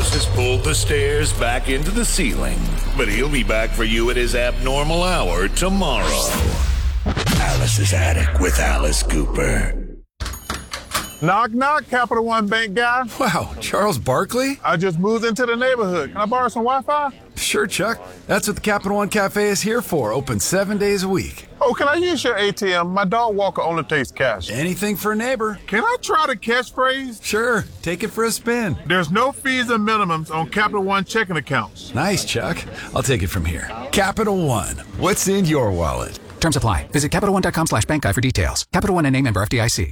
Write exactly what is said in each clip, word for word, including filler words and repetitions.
Mouse has pulled the stairs back into the ceiling, but he'll be back for you at his abnormal hour tomorrow. Alice's Attic with Alice Cooper. Knock, knock, Capital One Bank guy. Wow, Charles Barkley? I just moved into the neighborhood. Can I borrow some Wi-Fi? Sure, Chuck. That's what the Capital One Cafe is here for. Open seven days a week. Oh, can I use your A T M? My dog walker only takes cash. Anything for a neighbor. Can I try the catchphrase? Sure, take it for a spin. There's no fees and minimums on Capital One checking accounts. Nice, Chuck. I'll take it from here. Capital One. What's in your wallet? Terms apply. Visit CapitalOne.com slash bank guide for details. Capital One and name member F D I C.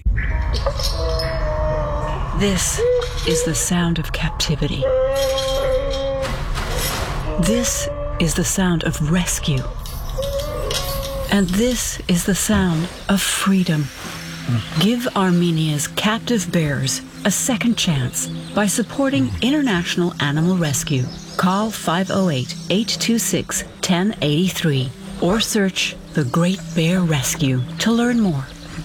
This is the sound of captivity. This is the sound of rescue. And this is the sound of freedom. Give Armenia's captive bears a second chance by supporting International Animal Rescue. Call five oh eight, eight two six, one oh eight three or search The Great Bear Rescue to learn more.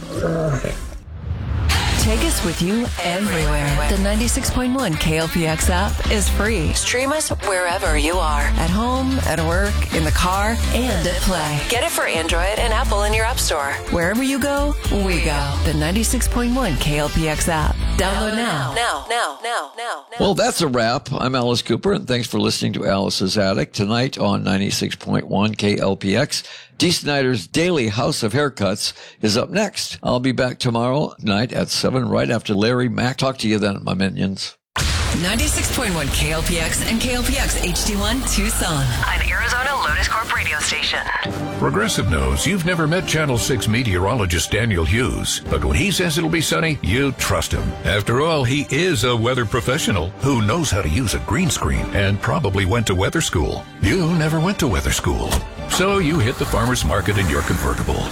Take us with you everywhere. The ninety-six point one K L P X app is free. Stream us wherever you are. At home, at work, in the car, and at play. Get it for Android and Apple in your app store. Wherever you go, we go. The ninety-six point one K L P X app. Download now. Now, now, now, now, now. Well, that's a wrap. I'm Alice Cooper, and thanks for listening to Alice's Attic. Tonight on ninety-six point one K L P X, Dee Snider's Daily House of Haircuts is up next. I'll be back tomorrow night at seven, right after Larry Mack. Talk to you then, my minions. ninety-six point one K L P X and K L P X H D one Tucson. An Arizona Lotus Corp radio station. Progressive knows you've never met Channel six meteorologist Daniel Hughes, but when he says it'll be sunny, you trust him. After all, he is a weather professional who knows how to use a green screen and probably went to weather school. You never went to weather school, so you hit the farmer's market in your convertible.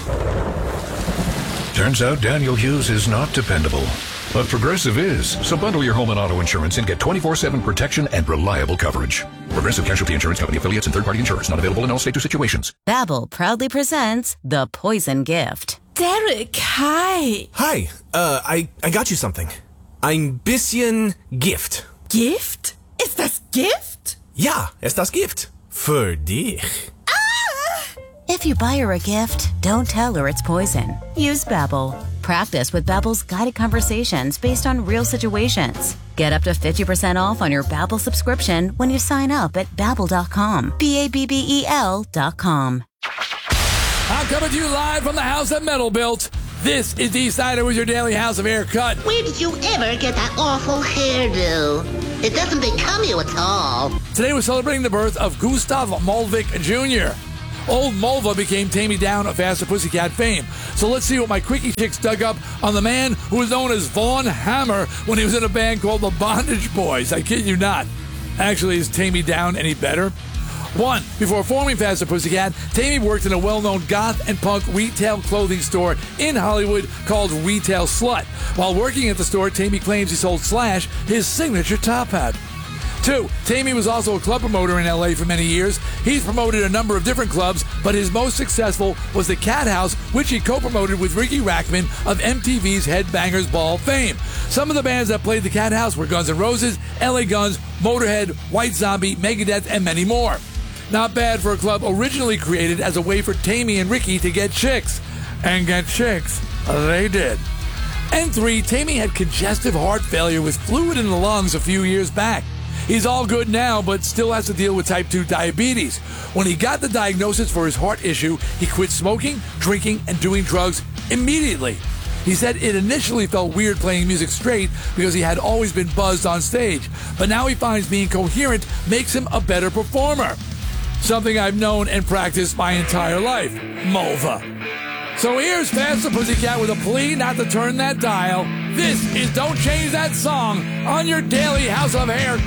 Turns out Daniel Hughes is not dependable. But Progressive is. So bundle your home and auto insurance and get twenty-four seven protection and reliable coverage. Progressive Casualty Insurance Company affiliates and third-party insurance. Not available in all states or situations. Babbel proudly presents The Poison Gift. Derek, hi. Hi. Uh, I, I got you something. Ein bisschen Gift. Gift? Ist das Gift? Ja, ist das Gift. Für dich. If you buy her a gift, don't tell her it's poison. Use Babbel. Practice with Babbel's guided conversations based on real situations. Get up to fifty percent off on your Babbel subscription when you sign up at babbel dot com. B A B B E L dot com. I'm coming to you live from the house that Metal built. This is Dee Snider with your daily House of Haircut. Where did you ever get that awful hairdo? It doesn't become you at all. Today we're celebrating the birth of Gustav Malvik Junior Old Mulva became Tammy Down of Faster Pussycat fame. So let's see what my quickie chicks dug up on the man who was known as Vaughn Hammer when he was in a band called the Bondage Boys. I kid you not. Actually, is Tammy Down any better? One, before forming Faster Pussycat, Tammy worked in a well-known goth and punk retail clothing store in Hollywood called Retail Slut. While working at the store, Tammy claims he sold Slash his signature top hat. Two, Tammy was also a club promoter in L A for many years. He's promoted a number of different clubs, but his most successful was the Cat House, which he co-promoted with Ricky Rackman of M T V's Headbangers Ball fame. Some of the bands that played the Cat House were Guns N' Roses, L A Guns, Motorhead, White Zombie, Megadeth, and many more. Not bad for a club originally created as a way for Tammy and Ricky to get chicks. And get chicks. They did. And three, Tammy had congestive heart failure with fluid in the lungs a few years back. He's all good now, but still has to deal with type two diabetes. When he got the diagnosis for his heart issue, he quit smoking, drinking, and doing drugs immediately. He said it initially felt weird playing music straight because he had always been buzzed on stage, but now he finds being coherent makes him a better performer. Something I've known and practiced my entire life. Mulva. So here's Faster Pussycat with a plea not to turn that dial. This is Don't Change That Song on your daily House of Haircut.